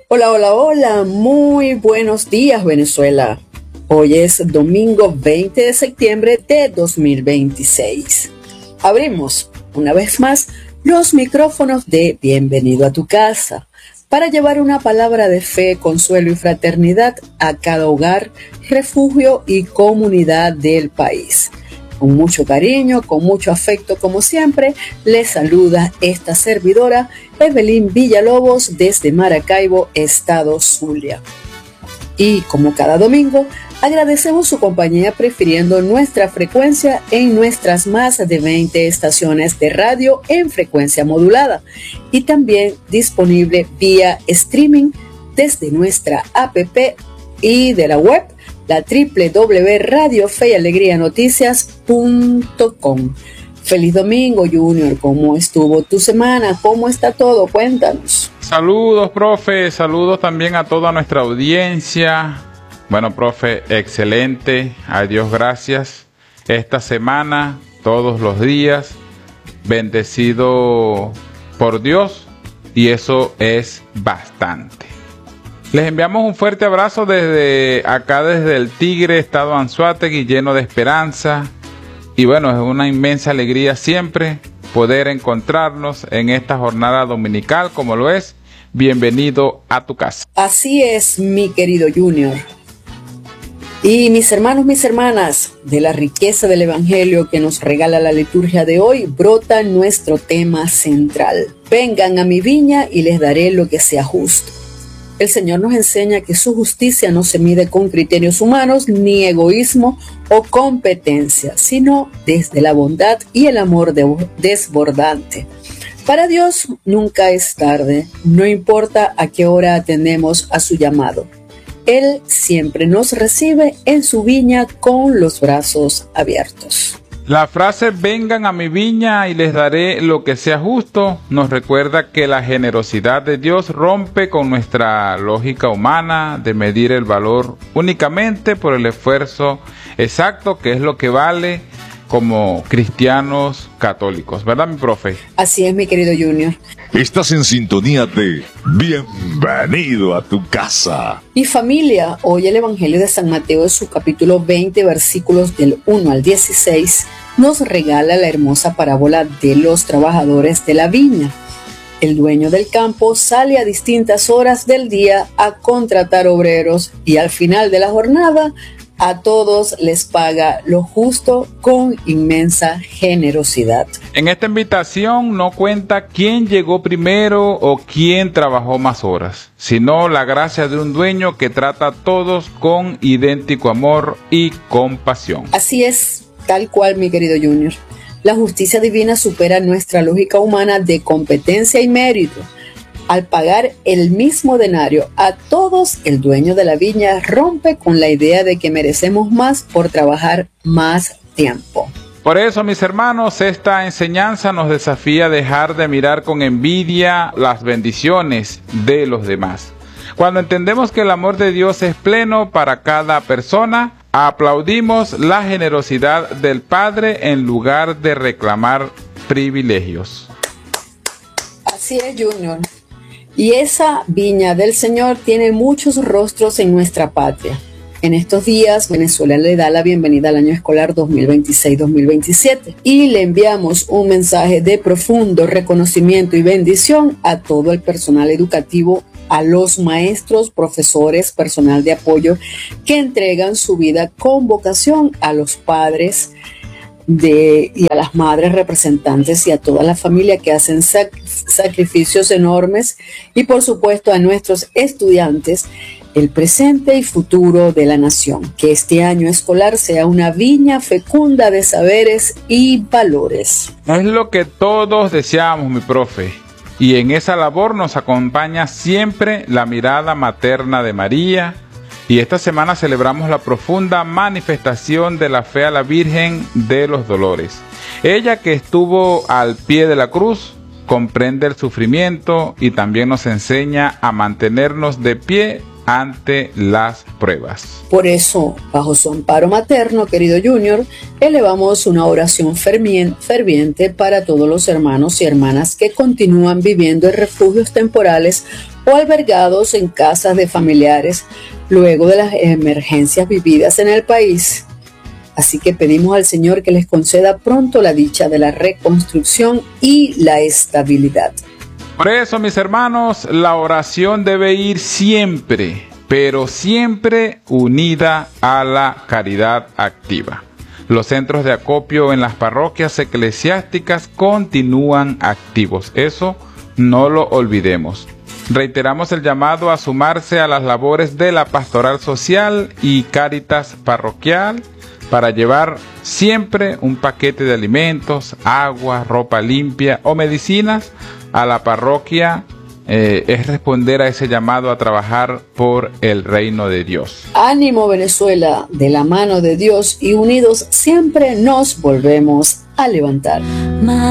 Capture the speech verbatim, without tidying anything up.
Hola, hola, hola, muy buenos días Venezuela. Hoy es domingo veinte de septiembre de dos mil veintiséis. Abrimos una vez más los micrófonos de Bienvenido a tu casa para llevar una palabra de fe, consuelo y fraternidad a cada hogar, refugio y comunidad del país. Con mucho cariño, con mucho afecto, como siempre, les saluda esta servidora, Evelyn Villalobos, desde Maracaibo, Estado Zulia. Y como cada domingo, agradecemos su compañía prefiriendo nuestra frecuencia en nuestras más de veinte estaciones de radio en frecuencia modulada y también disponible vía streaming desde nuestra app y de la web, la doble u doble u doble u punto radio fe y alegría noticias punto com. Feliz domingo, Junior. ¿Cómo estuvo tu semana? ¿Cómo está todo? Cuéntanos. Saludos, profe. Saludos también a toda nuestra audiencia. Bueno, profe, excelente. A Dios gracias. Esta semana, todos los días, bendecido por Dios, y eso es bastante. Les enviamos un fuerte abrazo desde acá, desde el Tigre, estado Anzoátegui, lleno de esperanza. Y bueno, es una inmensa alegría siempre poder encontrarnos en esta jornada dominical, como lo es Bienvenido a tu casa. Así es, mi querido Junior. Y mis hermanos, mis hermanas, de la riqueza del Evangelio que nos regala la liturgia de hoy, brota nuestro tema central. Vengan a mi viña y les daré lo que sea justo. El Señor nos enseña que su justicia no se mide con criterios humanos, ni egoísmo o competencia, sino desde la bondad y el amor desbordante. Para Dios nunca es tarde, no importa a qué hora atendemos a su llamado. Él siempre nos recibe en su viña con los brazos abiertos. La frase "vengan a mi viña y les daré lo que sea justo" nos recuerda que la generosidad de Dios rompe con nuestra lógica humana de medir el valor únicamente por el esfuerzo exacto, que es lo que vale como cristianos católicos, ¿verdad, mi profe? Así es, mi querido Junior. Estás en sintonía de Bienvenido a tu casa. Y familia, hoy el Evangelio de San Mateo, en su capítulo veinte, versículos del uno al dieciséis, nos regala la hermosa parábola de los trabajadores de la viña. El dueño del campo sale a distintas horas del día a contratar obreros y al final de la jornada a todos les paga lo justo con inmensa generosidad. En esta invitación no cuenta quién llegó primero o quién trabajó más horas, sino la gracia de un dueño que trata a todos con idéntico amor y compasión. Así es, tal cual, mi querido Junior. La justicia divina supera nuestra lógica humana de competencia y mérito. Al pagar el mismo denario a todos, el dueño de la viña rompe con la idea de que merecemos más por trabajar más tiempo. Por eso, mis hermanos, esta enseñanza nos desafía a dejar de mirar con envidia las bendiciones de los demás. Cuando entendemos que el amor de Dios es pleno para cada persona, aplaudimos la generosidad del Padre en lugar de reclamar privilegios. Así es, Junior. Y esa viña del Señor tiene muchos rostros en nuestra patria. En estos días, Venezuela le da la bienvenida al año escolar dos mil veintiséis dos mil veintisiete y le enviamos un mensaje de profundo reconocimiento y bendición a todo el personal educativo, a los maestros, profesores, personal de apoyo que entregan su vida con vocación, a los padres de, y a las madres representantes y a toda la familia que hacen sac, sacrificios enormes, y por supuesto a nuestros estudiantes, el presente y futuro de la nación. Que este año escolar sea una viña fecunda de saberes y valores. Es lo que todos deseamos, mi profe. Y en esa labor nos acompaña siempre la mirada materna de María. Y esta semana celebramos la profunda manifestación de la fe a la Virgen de los Dolores. Ella, que estuvo al pie de la cruz, comprende el sufrimiento y también nos enseña a mantenernos de pie ante las pruebas. Por eso, bajo su amparo materno, querido Junior, elevamos una oración ferviente para todos los hermanos y hermanas que continúan viviendo en refugios temporales o albergados en casas de familiares luego de las emergencias vividas en el país. Así que pedimos al Señor que les conceda pronto la dicha de la reconstrucción y la estabilidad. Por eso, mis hermanos, la oración debe ir siempre, pero siempre unida a la caridad activa. Los centros de acopio en las parroquias eclesiásticas continúan activos. Eso no lo olvidemos. Reiteramos el llamado a sumarse a las labores de la pastoral social y Cáritas parroquial para llevar siempre un paquete de alimentos, agua, ropa limpia o medicinas a la parroquia. Eh, es responder a ese llamado a trabajar por el reino de Dios. Ánimo, Venezuela, de la mano de Dios y unidos siempre nos volvemos a levantar.